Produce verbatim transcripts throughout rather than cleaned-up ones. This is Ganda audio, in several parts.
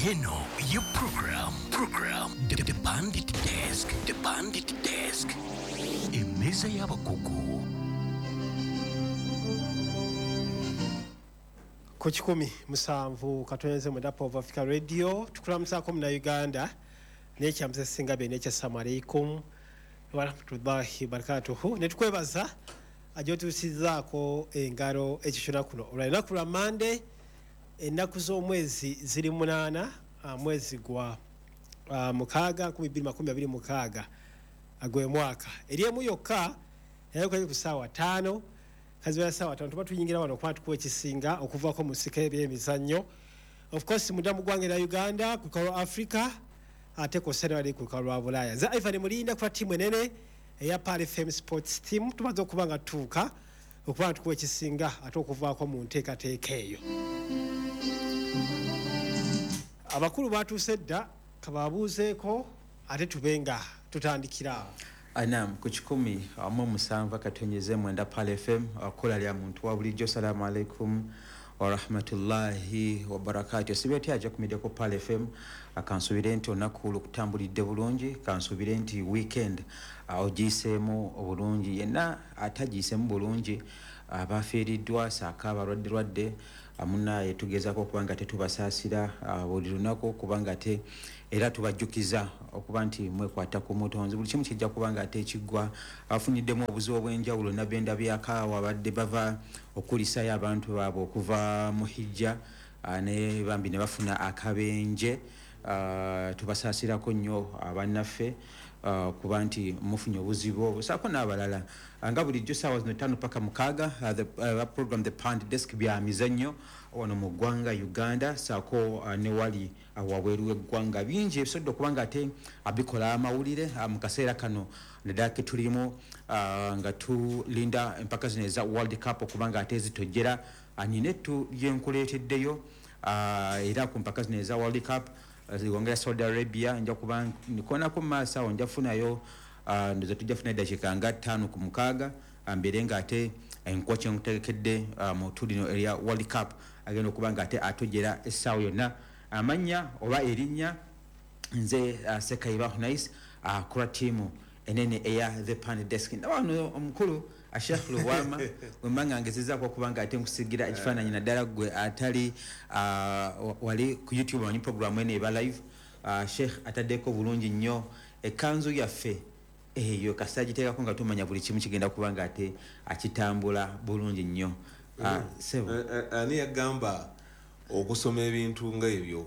Eno, your program, program, the, the Bandit Desk, the Bandit Desk. Emeza y'abakugu. Ku kikumi musanvu katonze mu Dapper of Africa Radio tukulamusako mu Uganda n'ekyamuze singa bene ekyassalamu alaikum wa rahmatullahi barakatuhu ne tukwebaza ajo tusizaako engalo ekishona kuno olwanaku lwa Monday ennaku z'omwezi ziri munana mwezi gwa mukaaga kumi bbiri makumi abiri mukaaga agwe mwaka eriemu yokka yayoka ku ssaawa ttaano kazibya sawa tuba tuyingira wano kwa tukuwe kisinga okuvako mu sika ebyemizannyo of course mudamu gwange na Uganda ku Kalo Africa ate ko Senegal ku Kalo Bulaya za Ivan Mulinda kwa timu enene eya Pale F M Sports team tubazo kubanga tuka okuba tukuwe kisinga ate okuvako mu nteka teka eyo abakulu batusedda kababuzeeko ate tubenga tutandikira Anam kuchikumi amwe musanva katonyeze mwenda Pale F M akola lya muntu wa bulijjo salamu alaikum wa rahmatullahi wa barakatuh sibeti aja kumedia ko Pale F M akansubire nti onakulu kutambulidde bulungi kansubire nti weekend ogisemo obulungi yenna atagisemo bulungi abafiiriddwa saaka abalwadde lwadde amuna yetugezako kubanga tetubasasira buli lunako kubanga te era tubajjukiza okuba nti mwekwata ku mutonzi buli kimu kijja kubanga ate ekigwa afuniddemu obuzibu obw'enjawulo nabenda byakaawa badde bava okulisayo abantu baabwe okuva mu hijja ne bambi ne bafuna akabenje tubasaasirako nnyo abannaffe kuba nti mufunye obuzibu obusaako n'abalala nga bulijjo ssaawa zino ttaano paka mukaaga the program the Pand Desk bya mizannyo wano mu ggwanga Uganda saako ne wali wabweru w'eggwanga bingi ebisobodde okubanga ate abikola amawulire mu kaseera kano naddala ke tulimu nga tulinda empaka zino eza World Cup okubanga ate zitojjera nina ettu lyenkuleeteddeyo era ku mpaka zino eza World Cup ziwongera Saudi Arabia nja kuba nikona ku masa onja funayo ndizo tujja funa dakika nga ttaano ku mukaaga ambere nga ate enkoche nkutekedde mu tulino area World Cup agenda okuba nga ate atojera essaawa yonna amanya oba erinnya nze Sekaiba Nice akura timu enene eya the Pand Desk wano omukulu Sheikh Luwama wemanga ngezeza kwa kubanga ate nkusigira ekifaananyi naddala gwe atali wali ku YouTube wani program ene eba live Sheikh ataddeko bulungi nnyo ekanzu yaffe eyo kasagiteekako nga tumanya buli kimu kigenda kubanga ate akitambula bulungi nnyo sebo ani yagamba okusoma ebintu nga ebyo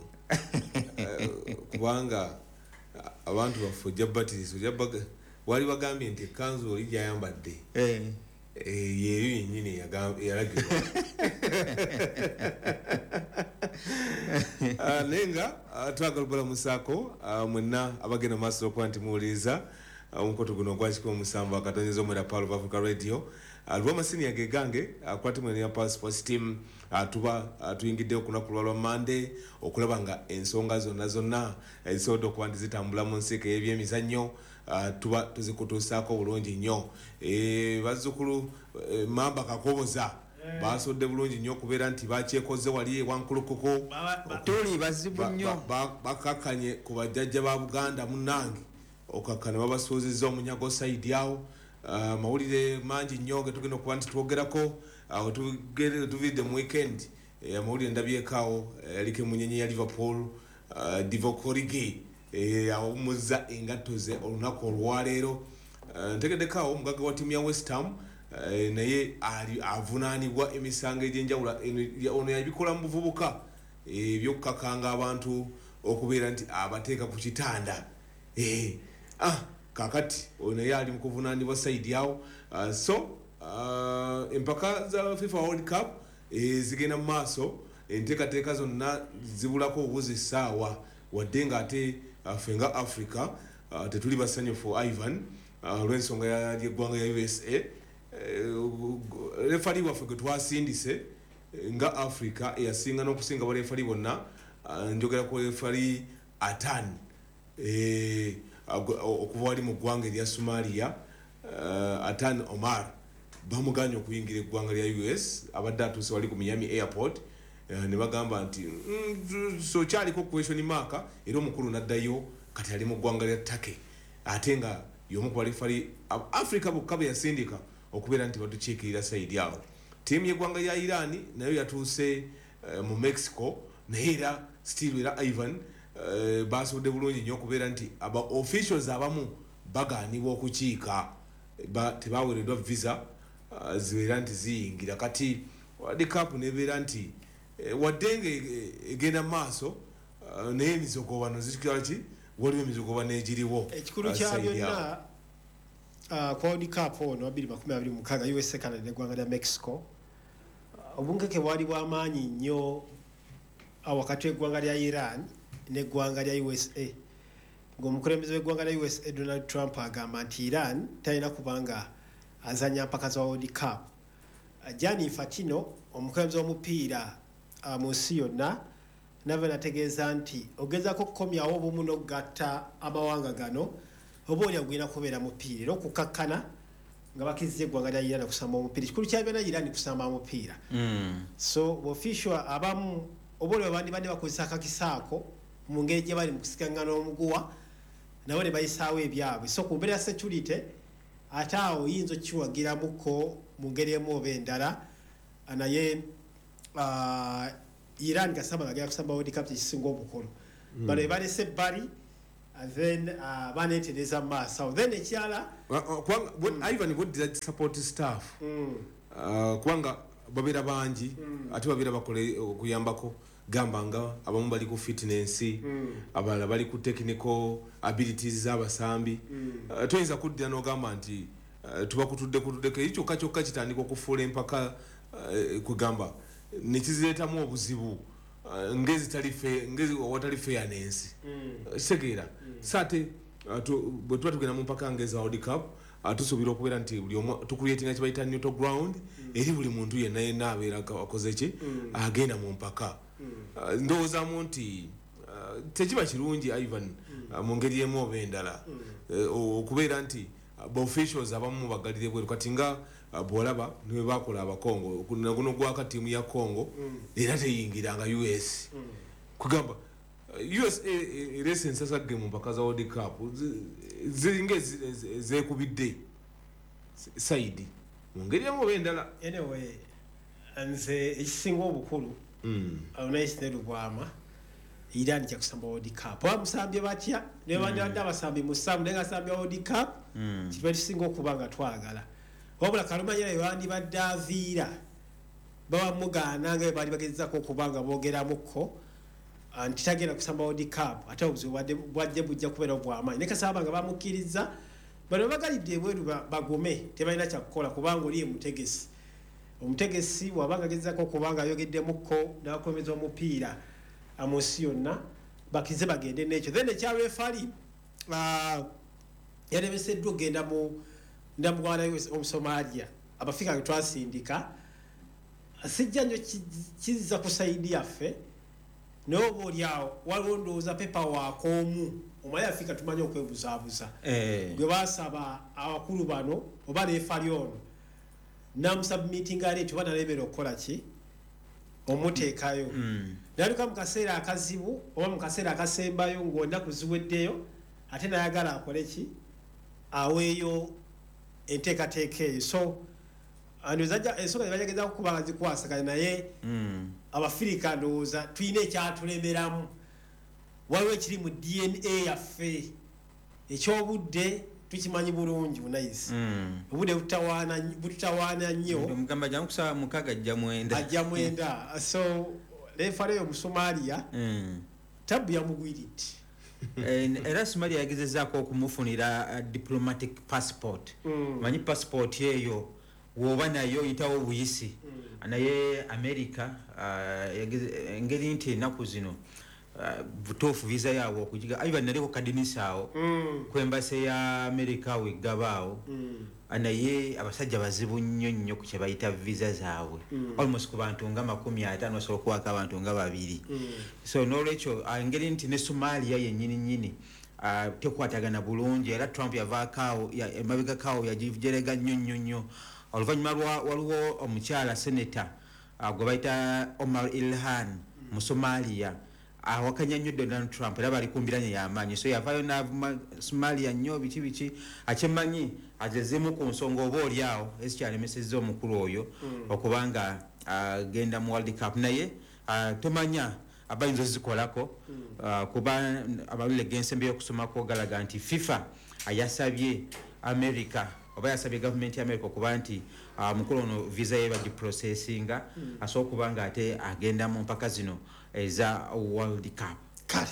kubanga abantu baffe jabbatirizo jabbaga wali bagambye nti kanzu oli gyayambadde eh eh yeyo yennyini yalagirwa nenga twagala musako mwenna abagenda maaso okuba nti muwuliriza omukoto guno gwakiko omusanvu akatonyeza omwera Pale of Africa Radio alwa masini yage gange akwati mwene ya Pale Sports team atuba tuyingidde okunaku lwa Monday okulaba nga ensonga zonna zonna ezisobola okuba nti zitambula mu nsika y'ebyemizannyo tuba tuzikutuusaako bulungi nnyo bazzukulu Mamba Kakoboza basodde bulungi nnyo okubeera nti bakyekoze wali ewankulukuko tuli bazibu nnyo bakakanye ku bajjajja ba Buganda munnange okakkana babasuuzizza omunyago side awo mawulire mangi nnyo ge tugenda okuba nti twogerako awo tuvidde mu weekend amawulire ndabyekaawo yaliko munyenye ya Liverpool Divock Origi awumuzza engatto ze olunaku olwaleero ntegeddeko omugaga wa ttiimu ya West Ham naye ali avunaanibwa emisango egy'enjawulo ono yabikola mu buvubuka ebyokukakanga abantu okubeera nti abateeka ku kitanda ah kakati ono naye ali mu kuvunaanibwa side awo so empaka za FIFA World Cup zigenda mu maaso enteekateeka zonna zibulako obuzi essaawa wadde nga ate ffe nga Africa tetuli basanyufu Ivan olw'ensonga y'eggwanga ya U S A refali waffe gwe twasindise nga Africa eyasinga n'okusinga balefali bonna njogera ku refali Atan okuva wali mu ggwanga erya Somalia Atan Omar bamuganya okuyingira eggwanga lya U S abadde atuuse wali ku Miami Airport ne bagamba nti so kyaliko question mark era omukulu naddayo kati ali mu ggwanga lya Turkey ate nga y'omu ku balifali Africa bokka be yasindika okubeera nti batukiikirira saidi awo. Ttiimu y'eggwanga lya Iran nayo yatuuse mu Mexico naye era still era Ivan basobodde bulungi nnyo okubeera nti aba officials abamu bagaanibwa okukiika tebaweereddwa visa zibeera nti ziyingira kati World Cup nebeera nti wadde nga egenda maaso naye emizogobano zikira ki waliwo emizogobano egiriwo ekikulu kya byonna ku World Cup ono abiri makumi abiri mu mukaaga U S A Canada n'eggwanga lya Mexico obunkeke bwali bw'amaanyi nnyo wakati w'eggwanga lya Iran n'eggwanga lya U S A ng'omukulembeze w'eggwanga lya U S A Donald Trump agamba nti Iran talina kubanga azanya mpaka za World Cup. Gianni Infantino omukulembeze w'omupiira mu nsi yonna nave nategeeza nti ogezaako okukomyawo obumu n'okugatta amawanga gano oba oli agwina kubeera mupiira era okukakkana nga bakkiriza eggwanga lya Iran kusamba omupiira. Kikulu kya byonna Iran kusamba omupiira. So official abamu oba oli abandi bandi bakozesa akakisaako mu ngeri gye bali mu kusikangana omuguwa nabo ne bayisaawo ebyabwe. So ku mbeera ya security ate awo oyinza okiwagiramuko mu ngeri emu oba endala naye Iran gasamba bagenda kusamba World Cup kisinga obukulu bano ebalese ebbali then baneetereza mu maaso then ekyala Ivan buddira support staff kubanga babeera bangi ate babeera bakole okuyambako gamba nga abamu bali ku fitness abalala bali ku technical abilities z'abasambi toyinza kuddira n'ogamba nti tuba kutudde kutuddeko ekyo kyokka kitandika okufuula empaka kugamba nekizireetamu obuzibu ngezi tali fe ngezi watali fairness segera sate bwe tuba tugenda mu mpaka ngeza World Cup tusuubira okubeera nti buli omu tukuleetinga kye bayita neutral ground eri buli muntu yenna yenna abeera akoze ki agenda mu mpaka. Ndowoozamu nti tekiba kirungi Ivan mu ngeri emu oba endala okubeera nti ba officials abamu bagalire bweru kati nga bwolaba niwe bakola abakongo guno gwaka ttiimu ya Congo era teyingiranga U S kugamba U S A recent sasa game mu mpaka za World Cup ziringa zekubidde saidi mu ngeri emu oba endala. Anyway nze ekisinga obukulu Unaisneru Bwama Iran kya kusamba World Cup bamusambye batya ne bandi bandi abasambi musamu nenga sambye World Cup kiba kisinga okubanga twagala wabula kalumanyira yandi badavira baba mugana nga bali bagezako okubanga bogeramuko anti tagenda kusamba World Cup ate obuzo bwadde bujja kubeera obwamaanyi ne kasaba nga bamukiriza bano bagalidde bweru bagome tebalina kya kukola kubanga oli mutegesi omutegesi wabanga gezako okubanga ayogeddemuko n'akomeza omupiira amusi yonna bakize bagende n'ekyo then ekya refari yarebeseddwa ogenda mu ndamugwana omusomalia abafika nga twasindika sijja nnyo kiza ku saidi yaffe naye oba oliawo waliwo ndowooza pepa waakoomu omanye afika tumanye okwebuzaabuza gwe basaba abakulu bano oba refari ono namusubmitinga aleeti oba nalebera okukola ki omuteekayo naluka mu kaseera akazibu oba mu kaseera akasembayo ng'onaku ziweddeyo ate nayagala akole ki aweeyo enteekateeka eyo. So andozajja ensonga zebajageza kukuba nga zikwasaganya naye abafirika ndowooza tulina ekyatulemeramu waliwo ekiri mu D N A yaffe ekyobudde tukimanyi bulungi bunayisi obudde bututawaana nnyo omugamba ajja kusaba mukaga ajja mwenda ajja mwenda so refare yo mu Somalia tabu yamugwiridde era Somalia yagezezaako okumufunira diplomatic passport manyi passport eyo woba nayo yitawo obuyisi naye America engeri nti ennaku zino butofu visa yawo okujiga aiba naliko kadinisaawo kwembase ya America wegabaawo anaye abasajja bazibu nnyo nnyo ku kye bayita visa zaabwe almost ku bantu nga makumi ataano basobola okuwaka abantu nga babiri so n'olwekyo engeri nti ne Somalia yennyini nnyini tekwatagana bulungi era Trump yavaakaawo emabega kaawo yagijerega nnyo nnyo nnyo oluvannyuma waliwo omukyala senator uh, gwe bayita Omar Ilhan mu Somalia awakanya nnyo Donald Trump era bali kumbiranye y'amaanyi so yavaayo n'avuma Somalia nnyo biki biki akyemanyi agezeemu ku nsonga oba oli awo ezikyalemesezza omukulu oyo okubanga agenda mu World Cup naye tomanya abayinza ozikolako kuba abalulege ensembe y'okusomako galaga nti FIFA ayasabye America oba yasabye government ya America okuba nti mukulu ono visa ye badi processinga asobola okuba nga ate agenda mu mpaka zino eza World Cup kale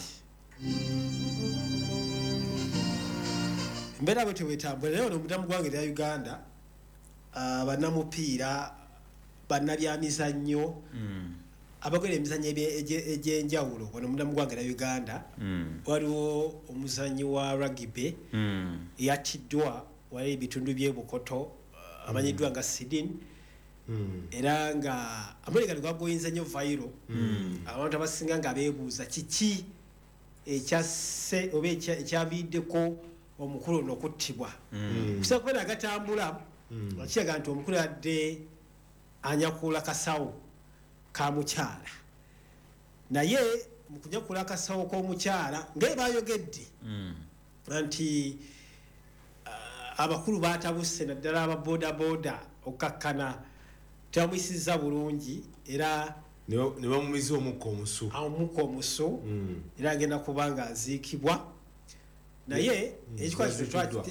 mbera bwe tewetambula naye ono mutamu gwange ya Uganda bannamupiira bannabyamizannyo abagole emizannyo egy'enjawulo wano munda mu ggwanga lya Uganda waliwo omuzannyi wa rugby yattiddwa wali ebitundu by'ebukoto amanyiddwa nga Sidin era nga Amerika ligwagoyinza nnyo viral abantu abasinga nga beebuuza kiki ekyasse oba ekyaviiddeko omukulu ono okuttibwa kusa kubera agatambula akiraga nti omukulu yadde anyakula kasawo ka mukyala naye mu kunyakula akasawo k'omukyala ngaye bayogedde nti abakulu batabuse naddala ababodaboda okakkana tebamuyisizza bulungi era ne bamumiza omukka omusu omukka omusu era agenda kuba nga aziikibwa naye ekikwasi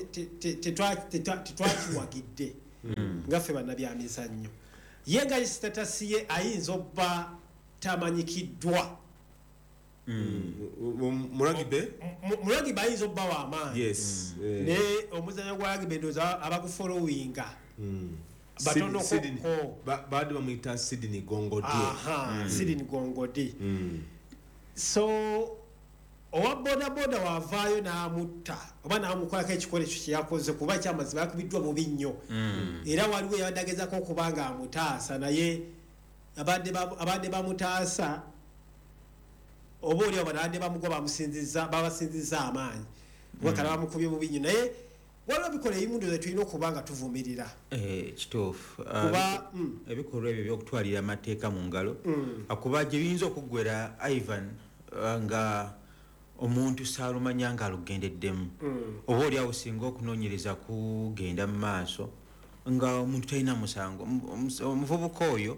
tetwakiwagidde nga ffe bannabyamizannyo ye nga sitatasi ye ayinza obba tamanyikiddwa muragibe ayinza obba w'amaanyi ne omuzannyo gwa ragibe ndowooza abagufolowinga batonokoko baadde bamuyita Sydney Gongodi Sydney Gongodi so owa bodaboda wavaayo n'amutta oba n'amukolako ekikolo ekyo kyeyakoze kuba kyamazima yakubiddwa bubi nnyo era waliwo yabadde agezako okuba nga amutaasa naye abadde bamutaasa oba oli abo nabadde bamugwa babasinziza amaanyi wakala bamukubye bubi nnyo naye waliwo ebikola ebimu ndoza tulina okuba nga tuvumirira kituufu ebikolwa ebyo byokutwalira amateeka mu ngalo akuba gye biyinza okuggwera Ivan nga omuntu saalumanya nga alugendeddemu oba oli awo singa okunoonyereza kugenda mu maaso nga omuntu talina musango omuvubuka oyo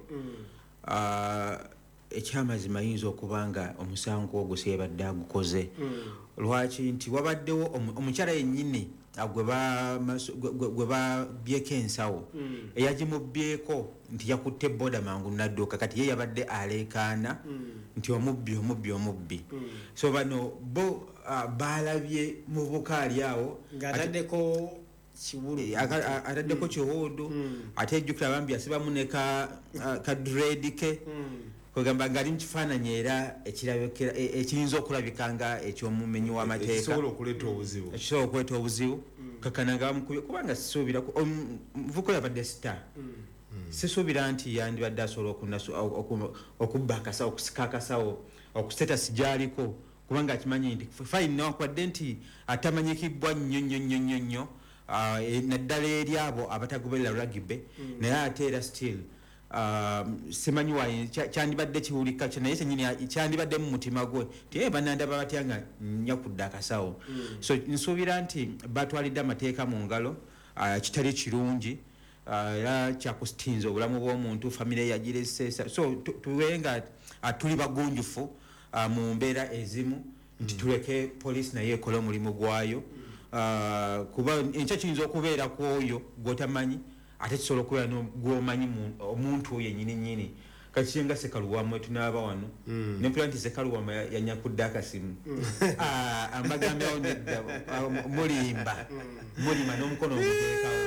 ekyamazima ayinza okuba nga omusango ogwo seyabadde agukoze lwaki nti wabaddewo omukyala yennyini gwe babyeko ensawo eyagimubbyeko nti yakutte boda mangu nadduka kati ye yabadde aleekaana nti omubbi omubbi omubbi so bano bo balabye mu bukaali awo ng'ataddeko kiwulu ataddeko kiwudu ate ejjukira bambi yasibamu ne kadredi ke kwegamba ngali mu kifaananyi era ekiyinza okulabika nga ekyomumenyi w'amateeka ekisobola okuleeta obuzibu ekisobola okuleeta obuzibu kakana nga bamukubye kubanga sisuubira omuvuko yabadde sita sisuubira nti yandibadde asobola okubba akasawo okusika akasawo okuseta sijaaliko kubanga akimanyi nti fayini newankwadde nti atamanyikibbwa nnyo nnyo nnyo nnyo nnyo naddala eri abo abatagoberera rugby naye ate era still simanyi wayi kyandibadde kiwulika kyo naye kyenyini kyandibadde mu mutima gwe tiye banandaba batya nga nyakudde akasawo so nsuubira nti batwalidde amateeka mu ngalo kitali kirungi era kyakusitinza obulamu bw'omuntu famire yagiresesa so tuwe nga tuli bagunjufu mu mbeera ezimu nti tuleke poliisi naye ekola omulimu gwayo kuba enkya kiyinza okubeera ku oyo gwotamanyi ate kisobola okubeera gwomanyi omuntu oyo yennyini nnyini kakiyenga Sekaluwama tunaaba wano nempira nti Sekaluwama yanyakudde akasimu ambagambawo nedda mulimba mulima n'omukono omuteekawo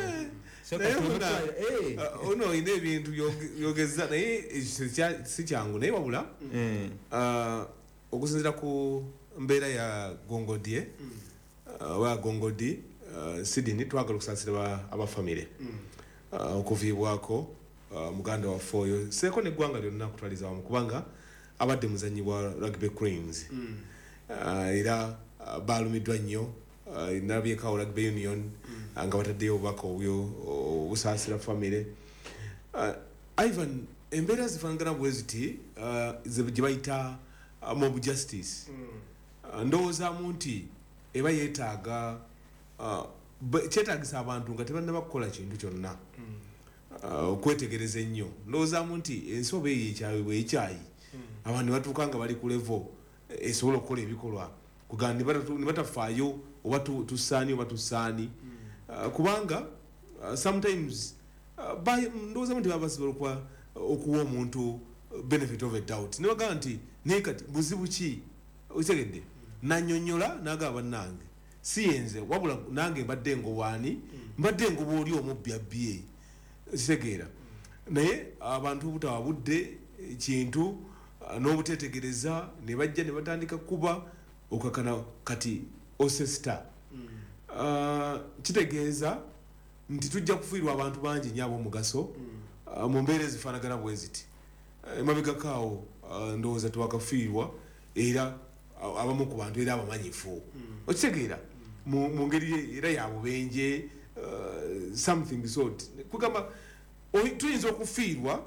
ono oyina ebintu yogeza naye si kyangu naye wabula okusinzira ku mbeera ya Gongodi oba Gongodi Sydney twagala okusaasira abafamire okuviibwako muganda waffe oyo seeko neggwanga lyonna kutwaliza wamu kubanga abadde muzannyi wa Rugby Queens era baalumiddwa nnyo nabyekawo Rugby Union nga bataddeyo obubaka obyo obusaasira famire Ivan embeera zifaanagana bwe ziti uh, gye bayita uh, mob justice mm. uh, ndowoozaamu nti eba yeetaaga uh, kyetaagisa abantu nga tebannaba kukola kintu kyonna okwetegereza mm. uh, ennyo ndowoozaamu nti ensi oba eyo ekyayi bwekyayi mm. abantu ne batuuka nga bali ku levo esobola okukola ebikolwa kuga ne batafaayo oba tusaani oba tusaani mm. uh, kubanga uh, sometimes uh, ndowoozamu nti baba basobola okuwa omuntu benefit of a doubt ne bagamba nti naye kati buzibu ki okitegedde mm. nannyonnyola n'agamba bannange si yenze wabula nange mbadde ngowaani mm. mbadde ngoba oli omubbi abbi kitegeera mm. naye abantu butawa budde kintu n'obutetegereza ne bajja ne batandika kuba okakana kati osesta mm. uh, kitegeeza nti tujja kufiirwa abantu bangi nnyo ab'omugaso mm. uh, mu mbeera ezifaanagana bwe ziti emabegakaawo uh, ndowooza tewakafiirwa era uh, abamu ku bantu era abamanyifu mm. okitegeera mm. mu ngeri era ya bubenje uh, something sort kugamba tuyinza okufiirwa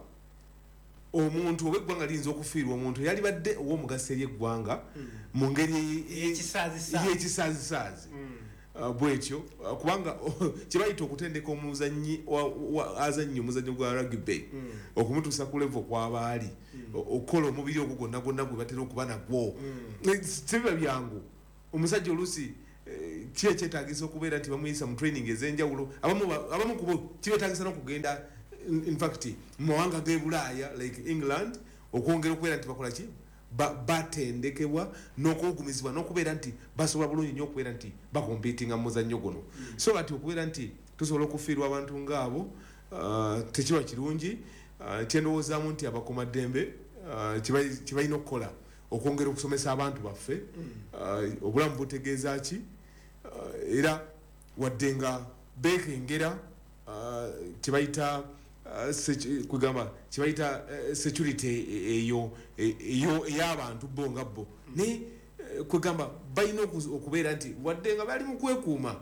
omuntu oba eggwanga liyinza okufiirwa omuntu yali badde ow'omugaso eri eggwanga mu ngeri y'ekisazisaazi bwetyo kubanga kyebayita okutendeka omuzanyi azannyi omuzannyo gwa rugby okumutuusa ku levo kw'abaali okukola omubiri ogwo gwonna gwonna gwe batera okuba nagwo tebiba byangu omusajja oluusi ki ekyetaagisa okubeera nti bamuyisa mu training ez'enjawulo abamu kubo kibetaagisa n'okugenda in fact mu mawanga g'e Bulaaya like England okwongera okubeera nti bakola ki batendekebwa n'okuwugumizibwa n'okubeera nti basobola bulungi nnyo okubeera nti bakompitinga mu muzannyo guno so kati okubeera nti tusobola okufiirwa abantu ngaabo tekiba kirungi kyendowoozaamu nti abakumaddembe kibalina okukola okwongera okusomesa abantu baffe obulamu butegeeza ki era wadde nga beekengera kibayita kugamba kibayita security eyo eyo ey'abantu bo nga bo ne kugamba balina okubeera nti wadde nga bali mu kwekuuma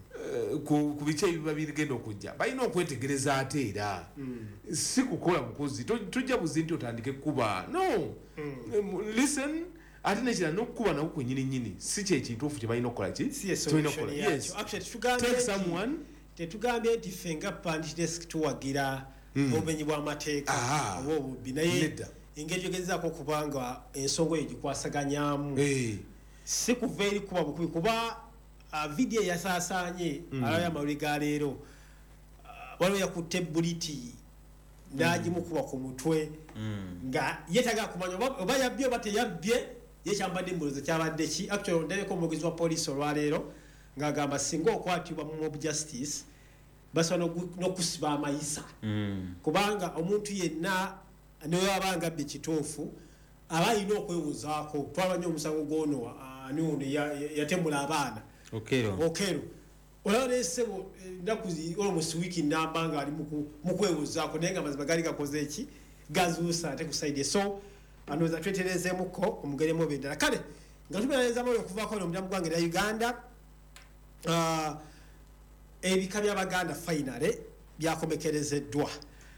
ku bice ebiba bigenda okujja balina okwetegereza ate era si kukola mukozi tujja buzi nti otandike kuba no listen ate nekira n'okukuba nawo kwennyini nnyini si kyekintuufu kye balina okukola ki tulina okukola yes take someone tetugambye nti ffe nga Pandit Desk tuwagira obumenyi bw'amateeka oba obubbi naye engeri gyogezaako kubanga ensonga eyo gikwasaganyamu si kuva eri kuba bukubi kuba vidiyo eyasaasaanye alayo amawulire ga leero waliwo yakutte buliti n'agimukuba ku mutwe nga yeetaga kumanya oba yabbye oba teyabbye ye kyambadde mbuloza kyabadde ki actually ndabeko omwogezi wa poliisi olwaleero ng'agamba singa okwatibwa mu mob justice basobola n'okusiba amayisa kubanga omuntu yenna newabanga abbe kituufu aba alina okwewozaako twalwa nnyo omusango gwono ani ono yatemula abaana okero olaba nesebo ennaku almost wiiki namba nga ali mu kwewozaako naye nga mazima gali gakoze eki gazuusa ate ku saidi so anooza tweterezeemuko omugeremu oba endala kale nga tubeereza moyo okuvaako no omulamu gwange era Uganda ebika by'Abaganda finale byakomekerezeddwa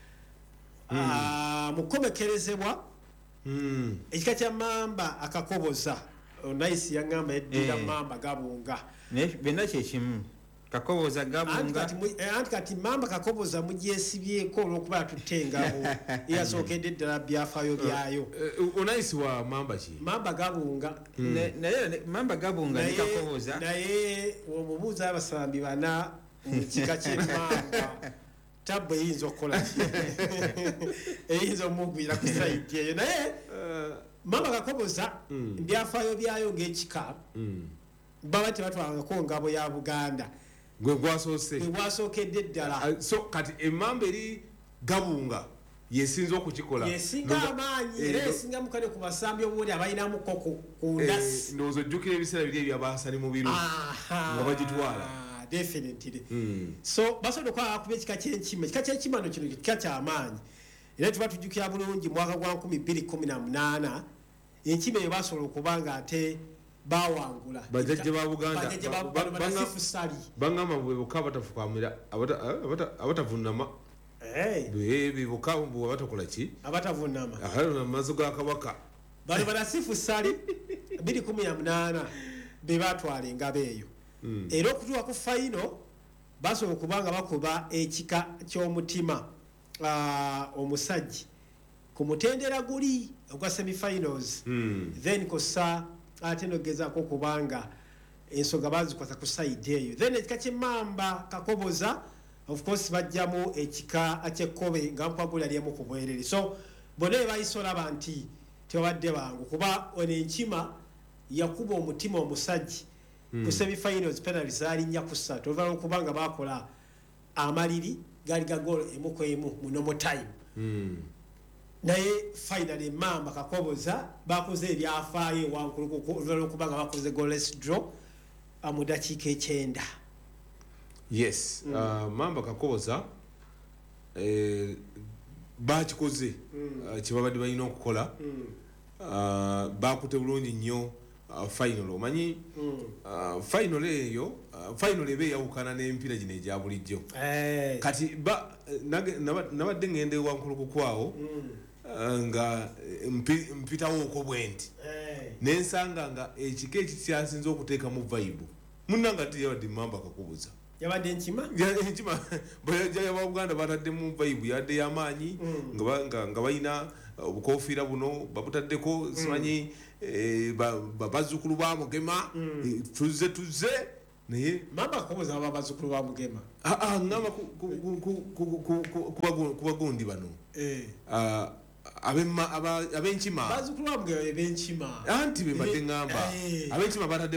mukomekerezebwa ekika kya Mamba akakoboza Nice yangamba eddira Mamba Gabunga bena kyekimu kakoboza Gabunga anti kati Mamba kakoboza mugyesibyeko olw'okuba tutengabo eyasookedde ddala byafaayo byayo Nice wa Mamba ki Mamba Gabunga naye Mamba Gabunga ne kakoboza naye omubuuza abasambi bana mu kika ky'Emmamba tabwe eyinza okukola eyinza omugwira ku saidi eyo naye Mamba kakoboza byafaayo byayo ng'ekika baba tebatwalangako ngabo ya Buganda gwe gwasoose gwasookedde ddala so kati Emmamba eri Gabunga yesinza okukikola yesinga amaanyi era yesinga mukane ku basambi obuwuli abalinamuko ku ndasi ndowooza ojjukira ebiseera biri ebyabaasani mu biru nga bagitwala definitely so basobola okwala kuba ekika ky'enkima ekika ky'enkima no kino kika ky'amaanyi era tuba tujjukira bulungi mwaka gwa nkumi bbiri kumi na munaana enkima eyo basobola okuba nga ate bawangula bajjajja ba Buganda bajjajja ba Sali bangamba bwe bokka abatafukamira abatavunama hey. bibuka mbu batakola ki abatavunama akalona mazo ga kabaka bali balasifu sali bbiri kumi na munaana be batwala engabo eyo mm. era okutuuka ku fayino basobola okubanga bakuba ekika ky'omutima uh, omusajja ku mutendera guli ogwa semifinals mm. then kosa ate nogezaako okubanga ensonga bazikwata ku side eyo then ekika ky'emmamba kakoboza of course bajjamu ekika ky'ekkobe nga mpagula lyemu ku bwerere so bonna be bayisolaba nti tebadde bangu kuba ono enkima yakuba omutima omusajja mm. ku semifinals penalty zaali nnya ku ssatu oluvannyuma okubanga bakola amaliri gaali ga goal emu ku emu mu normal time mm. naye final emmamba kakoboza bakoze ebyafaayo ewankulu oluvannyuma okubanga bakoze goalless draw mu dakiika ekyenda yes mm. uh, mamba kakoboza eh, bakikoze mm. uh, kyebabadde balina okukola mm. uh, bakute bulungi nnyo uh, final omanyi mm. uh, final eyo uh, final eba eyawukana n'emipiira gino egya bulijjo hey. kati ba, nabadde ngende wankulukukwawo mm. uh, nga mpitawo okwo bwenti hey. nensanga nga ekika ekikyasinze okuteeka mu vibe munnanga tiyabadde mamba kakubuza yabadde enkima enkima bweyajja yabaganda batadde mu vibe yadde y'amaanyi mm. nga, nga balina obukofiira buno babutaddeko mm. simanyi e, babazzukulu ba Mugema mm. e, tuze tuze naye mamba kakubuza aba bazzukulu ba Mugema ngamba ku bagundi bano abenkima bazzukulu ba Mugema benkima anti be mbadde ngamba abenkima batadde